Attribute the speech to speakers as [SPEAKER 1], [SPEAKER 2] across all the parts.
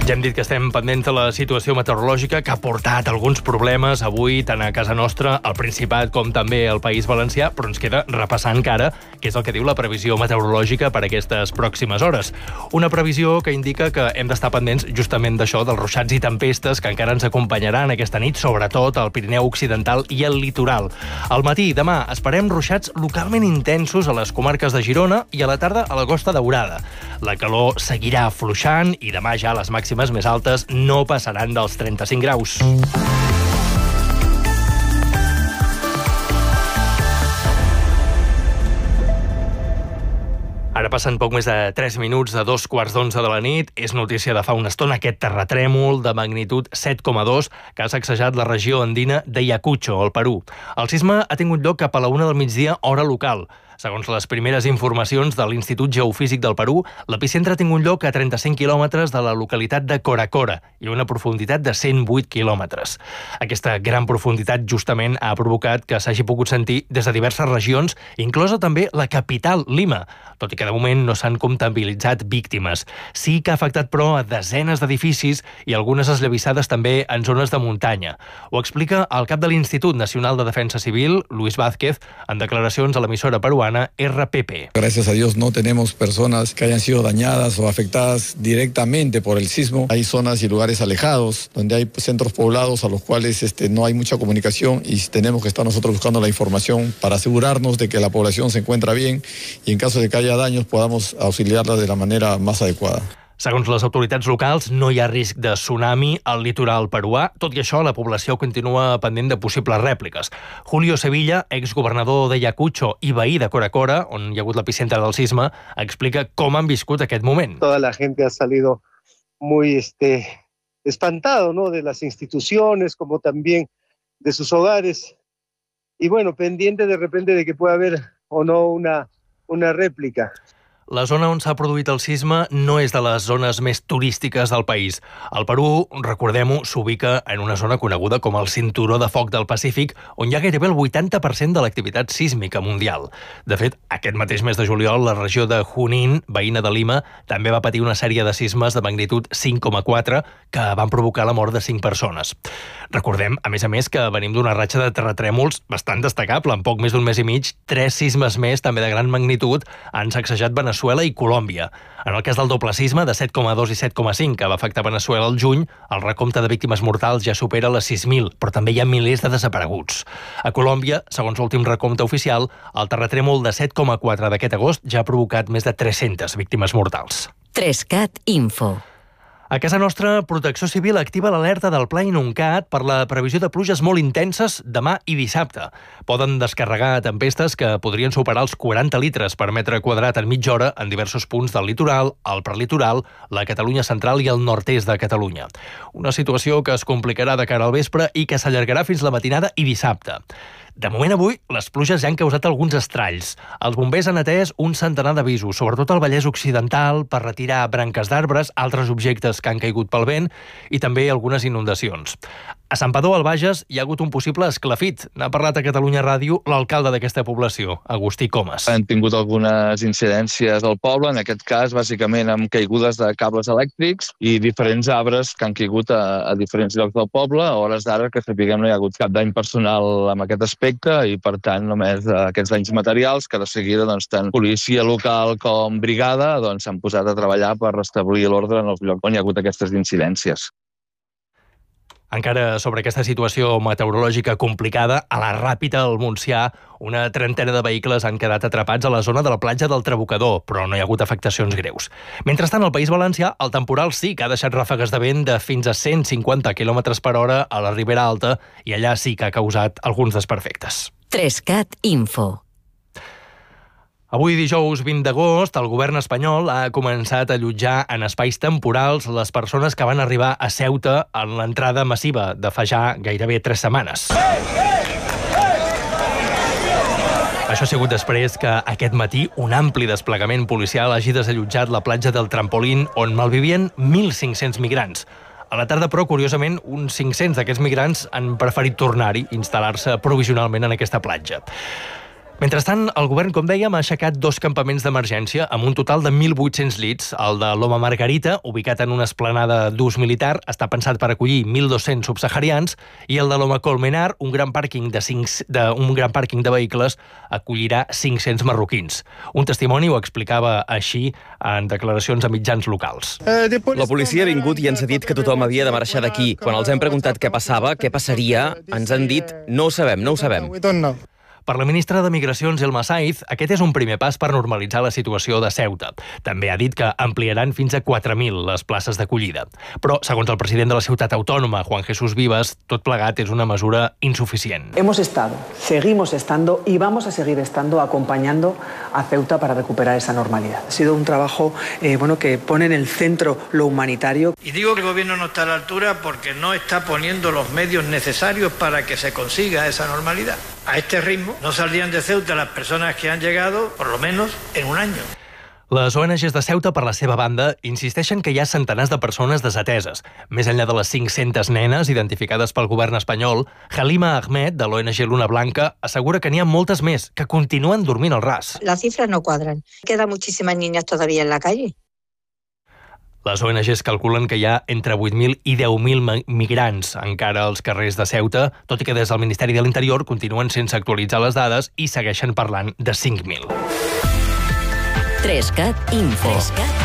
[SPEAKER 1] Ja hem dit que estem pendents de la situació meteorològica que ha portat alguns problemes avui tant a casa nostra, al Principat, com també al País Valencià, però ens queda repassar encara què és el que diu la previsió meteorològica per aquestes pròximes hores. Una previsió que indica que hem d'estar pendents justament d'això, dels ruixats i tempestes que encara ens acompanyaran aquesta nit, sobretot al Pirineu Occidental i al litoral. Al matí, demà, esperem ruixats localment intensos a les comarques de Girona i a la tarda a la Costa Daurada. La calor seguirà afluixant i demà ja les màximes més altes no passaran dels 35 graus. Ara passen poc més de 3 minuts de 2:15 de la nit. És notícia de fa una estona aquest terratrèmol de magnitud 7,2 que ha sacsejat la regió andina d'Ayacucho, al Perú. El sisme ha tingut lloc cap a la 1 del migdia, hora local. Segons les primeres informacions de l'Institut Geofísic del Perú, l'epicentre ha tingut lloc a 35 quilòmetres de la localitat de Coracora i una profunditat de 108 quilòmetres. Aquesta gran profunditat justament ha provocat que s'hagi pogut sentir des de diverses regions, inclosa també la capital, Lima, tot i que de moment no s'han comptabilitzat víctimes. Sí que ha afectat, però, a desenes d'edificis i algunes esllavissades també en zones de muntanya. Ho explica el cap de l'Institut Nacional de Defensa Civil, Luis Vázquez, en declaracions a l'emissora peruana RPP.
[SPEAKER 2] Gracias a Dios no tenemos personas que hayan sido dañadas o afectadas directamente por el sismo. Hay zonas y lugares alejados donde hay centros poblados a los cuales no hay mucha comunicación y tenemos que estar nosotros buscando la información para asegurarnos de que la población se encuentra bien y en caso de que haya daños podamos auxiliarla de la manera más adecuada.
[SPEAKER 1] Segons les autoritats locals, no hi ha risc de tsunami al litoral peruà. Tot i això, la població continua pendent de possibles rèpliques. Julio Sevilla, exgovernador d'Ayacucho i veí de Coracora, on hi ha hagut l'epicentre del sisme, explica com han viscut aquest moment.
[SPEAKER 3] Toda la gente ha salido muy espantado, ¿no? De las instituciones, como también de sus hogares. Y bueno, pendiente de repente de que pueda haber o no una réplica.
[SPEAKER 1] La zona on s'ha produït el sisme no és de les zones més turístiques del país. El Perú, recordem-ho, s'ubica en una zona coneguda com el Cinturó de Foc del Pacífic, on hi ha gairebé el 80% de l'activitat sísmica mundial. De fet, aquest mateix mes de juliol, la regió de Junín, veïna de Lima, també va patir una sèrie de sismes de magnitud 5,4 que van provocar la mort de 5 persones. Recordem, a més, que venim d'una ratxa de terratrèmols bastant destacable. En poc més d'un mes i mig, 3 sismes més, també de gran magnitud, han sacsejat Veneçuela i Colòmbia. En el cas del doble sisme, de 7,2 i 7,5, que va afectar Veneçuela al juny, el recompte de víctimes mortals ja supera les 6.000, però també hi ha milers de desapareguts. A Colòmbia, segons l'últim recompte oficial, el terratrèmol de 7,4 d'aquest agost ja ha provocat més de 300 víctimes mortals.
[SPEAKER 4] 3CAT Info.
[SPEAKER 1] A casa nostra, Protecció Civil activa l'alerta del Pla Inuncat per la previsió de pluges molt intenses demà i dissabte. Poden descarregar tempestes que podrien superar els 40 litres per metre quadrat en mitja hora en diversos punts del litoral, el prelitoral, la Catalunya central i el nord-est de Catalunya. Una situació que es complicarà de cara al vespre i que s'allargarà fins la matinada i dissabte. De moment avui, les pluges ja han causat alguns estralls. Els bombers han atès un centenar d'avisos, sobretot al Vallès Occidental, per retirar branques d'arbres, altres objectes que han caigut pel vent i també algunes inundacions. A Santpedor, al Bages, hi ha hagut un possible esclafit. N'ha parlat a Catalunya Ràdio l'alcalde d'aquesta població, Agustí Comas.
[SPEAKER 5] Han tingut algunes incidències al poble, en aquest cas, bàsicament amb caigudes de cables elèctrics i diferents arbres que han caigut a diferents llocs del poble. A hores d'ara, que sapiguem, no hi ha hagut cap dany personal amb aquest aspecte i, per tant, només aquests danys materials que de seguida tant policia local com brigada s'han posat a treballar per restablir l'ordre en els llocs on hi ha hagut aquestes incidències.
[SPEAKER 1] Encara sobre aquesta situació meteorològica complicada, a la Ràpita, al Montsià, una trentena de vehicles han quedat atrapats a la zona de la platja del Trabucador, però no hi ha hagut afectacions greus. Mentrestant, al País Valencià, el temporal sí que ha deixat ràfegues de vent de fins a 150 km per hora a la Ribera Alta i allà sí que ha causat alguns desperfectes.
[SPEAKER 4] 3CAT Info.
[SPEAKER 1] Avui, dijous 20 d'agost, el govern espanyol ha començat a allotjar en espais temporals les persones que van arribar a Ceuta en l'entrada massiva de fa ja gairebé 3 setmanes. Això ha sigut després que aquest matí un ampli desplegament policial hagi desallotjat la platja del Trampolín, on malvivien 1.500 migrants. A la tarda, però, curiosament, uns 500 d'aquests migrants han preferit tornar-hi, instal·lar-se provisionalment en aquesta platja. Mentrestant, el govern, com dèiem, ha aixecat 2 campaments d'emergència amb un total de 1.800 llits. El de Loma Margarita, ubicat en una esplanada d'ús militar, està pensat per acollir 1.200 subsaharians, i el de Loma Colmenar, un gran pàrquing de vehicles, acollirà 500 marroquins. Un testimoni ho explicava així en declaracions a mitjans locals.
[SPEAKER 6] La policia ha vingut i ens ha dit que tothom havia de marxar d'aquí. Quan els hem preguntat què passava, què passaria, ens han dit no ho sabem, no ho sabem.
[SPEAKER 1] Per la ministra de Migracions, Elma Saiz, aquest és un primer pas per normalitzar la situació de Ceuta. També ha dit que ampliaran fins a 4.000 les places d'acollida. Però, segons el president de la ciutat autònoma, Juan Jesús Vivas, tot plegat és una mesura insuficient.
[SPEAKER 7] Hemos estado, seguimos estando y vamos a seguir estando acompañando a Ceuta para recuperar esa normalidad. Ha sido un trabajo que pone en el centro lo humanitario.
[SPEAKER 8] Y digo que el gobierno no está a la altura porque no está poniendo los medios necesarios para que se consiga esa normalidad. A este ritmo no saldrían de Ceuta las personas que han llegado, por lo menos, en un año.
[SPEAKER 1] Les ONGs de Ceuta, per la seva banda, insisteixen que hi ha centenars de persones desateses. Més enllà de les 500 nenes identificades pel govern espanyol, Halima Ahmed, de l'ONG Luna Blanca, assegura que n'hi ha moltes més, que continuen dormint al ras.
[SPEAKER 9] Las cifras no cuadran. Quedan muchísimas niñas todavía en la calle.
[SPEAKER 1] Les ONGs calculen que hi ha entre 8.000 i 10.000 migrants encara als carrers de Ceuta, tot i que des del Ministeri de l'Interior continuen sense actualitzar les dades i segueixen parlant de 5.000.
[SPEAKER 4] 3CAT Info.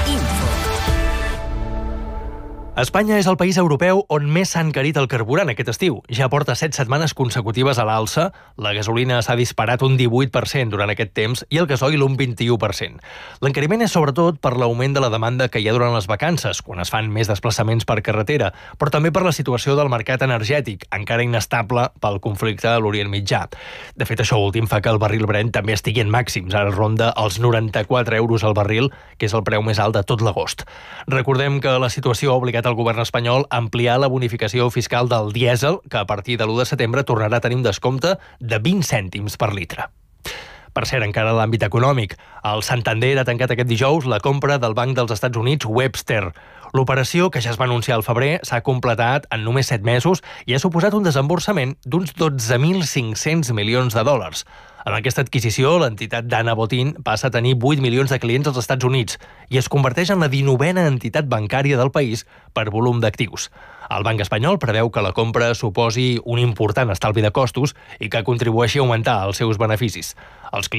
[SPEAKER 1] Espanya és el país europeu on més s'ha encarit el carburant aquest estiu. Ja porta 7 setmanes consecutives a l'alça, la gasolina s'ha disparat un 18% durant aquest temps i el gasoil un 21%. L'encariment és sobretot per l'augment de la demanda que hi ha durant les vacances, quan es fan més desplaçaments per carretera, però també per la situació del mercat energètic, encara inestable pel conflicte a l'Orient Mitjà. De fet, això últim fa que el barril Brent també estigui en màxims, ara ronda els 94 euros al barril, que és el preu més alt de tot l'agost. Recordem que la situació ha obligat el govern espanyol a ampliar la bonificació fiscal del dièsel, que a partir de l'1 de setembre tornarà a tenir un descompte de 20 cèntims per litre. Per cert, encara a l'àmbit econòmic, el Santander ha tancat aquest dijous la compra del Banc dels Estats Units Webster. L'operació, que ja es va anunciar al febrer, s'ha completat en només 7 mesos i ha suposat un desemborsament d'uns 12.500 milions de dòlars. Amb aquesta adquisició, l'entitat d'Anna Botín passa a tenir 8 milions de clients als Estats Units i es converteix en la 19a entitat bancària del país per volum d'actius. El Banc espanyol preveu que la compra suposi un important estalvi de costos i que contribueixi a augmentar els seus beneficis. Els